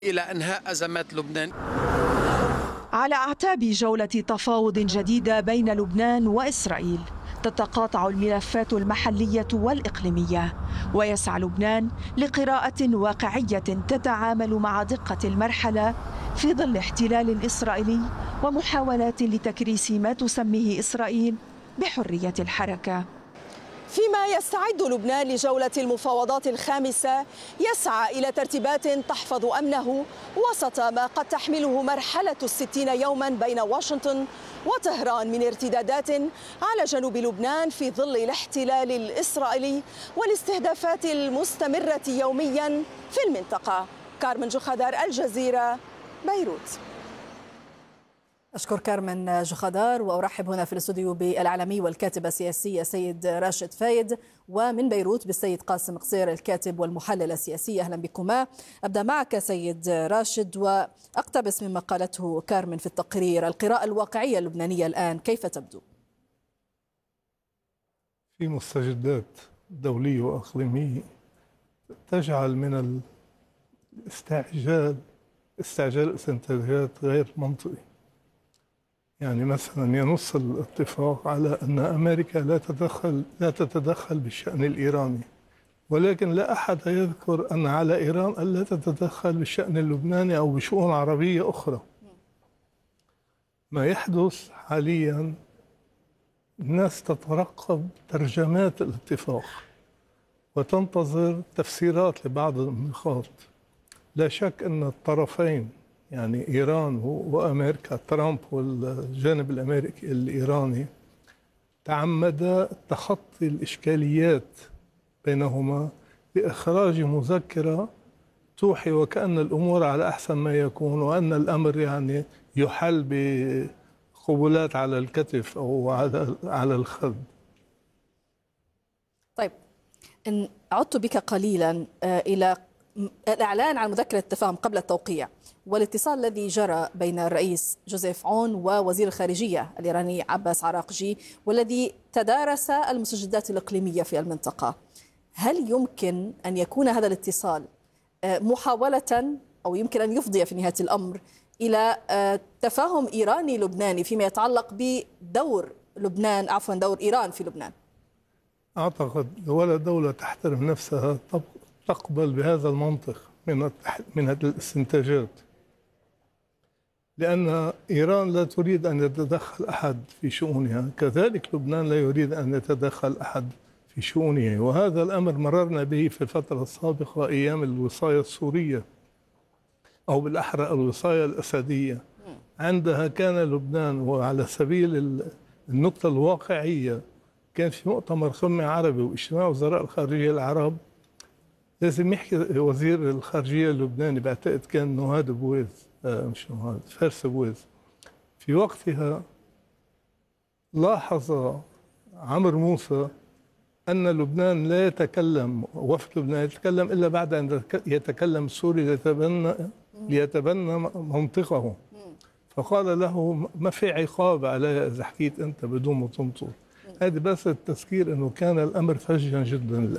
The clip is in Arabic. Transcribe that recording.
إلى إنهاء أزمات لبنان. على أعتاب جولة تفاوض جديدة بين لبنان وإسرائيل، تتقاطع الملفات المحلية والإقليمية، ويسعى لبنان لقراءة واقعية تتعامل مع دقة المرحلة في ظل احتلال إسرائيلي ومحاولات لتكريس ما تسميه إسرائيل بحرية الحركة. فيما يستعد لبنان لجولة المفاوضات الخامسة، يسعى إلى ترتيبات تحفظ أمنه وسط ما قد تحمله مرحلة 60 يوما بين واشنطن وطهران من ارتدادات على جنوب لبنان في ظل الاحتلال الإسرائيلي والاستهدافات المستمرة يوميا في المنطقة. كارمن جخدار، الجزيرة، بيروت. أشكر كارمن جخدار، وأرحب هنا في الاستوديو بالإعلامي والكاتب السياسي السيد راشد فايد، ومن بيروت بالسيد قاسم قصير الكاتب والمحلل السياسي. أهلا بكما. أبدأ معك سيد راشد وأقتبس مما قالته كارمن في التقرير. القراءة الواقعية اللبنانية الآن كيف تبدو؟ في مستجدات دولية وإقليمية تجعل من استعجال الاستنتاجات غير منطقي. يعني مثلا ينص الاتفاق على أن أمريكا لا تتدخل بالشأن الإيراني، ولكن لا أحد يذكر أن على إيران ألا تتدخل بالشأن اللبناني أو بشؤون عربية أخرى. ما يحدث حاليا الناس تترقب ترجمات الاتفاق وتنتظر تفسيرات لبعض النقاط. لا شك أن الطرفين، يعني إيران وأمريكا، ترامب والجانب الأمريكي الإيراني، تعمد تخطي الإشكاليات بينهما بإخراج مذكرة توحي وكأن الأمور على أحسن ما يكون، وأن الأمر يعني يحل بقبلات على الكتف أو على الخد. طيب، إن عدت بك قليلا إلى الإعلان عن مذكرة التفاهم قبل التوقيع والاتصال الذي جرى بين الرئيس جوزيف عون ووزير الخارجية الإيراني عباس عراقجي، والذي تدارس المستجدات الإقليمية في المنطقة. هل يمكن أن يكون هذا الاتصال محاولة أو يمكن أن يفضي في نهاية الأمر إلى تفاهم إيراني لبناني فيما يتعلق بدور دور إيران في لبنان؟ أعتقد ولا دولة تحترم نفسها تقبل بهذا المنطق من الاستنتاجات، لأن إيران لا تريد أن يتدخل أحد في شؤونها، كذلك لبنان لا يريد أن يتدخل أحد في شؤونه. وهذا الأمر مررنا به في الفترة السابقة أيام الوصاية السورية، أو بالأحرى الوصاية الأسدية. عندها كان لبنان، وعلى سبيل النقطة الواقعية، كان في مؤتمر قمة عربي واجتماع وزراء الخارجية العرب، لازم يحكي وزير الخارجية اللبناني، بعتقد كان نهاد بويز، مش نهاد، فارس بويز. في وقتها لاحظ عمرو موسى أن لبنان لا يتكلم، وفد لبنان يتكلم إلا بعد أن يتكلم السوري ليتبنى منطقه. فقال له ما في عقاب علي إذا حكيت أنت بدون ما تنطق. هذه بس التذكير أنه كان الأمر فجا جدا.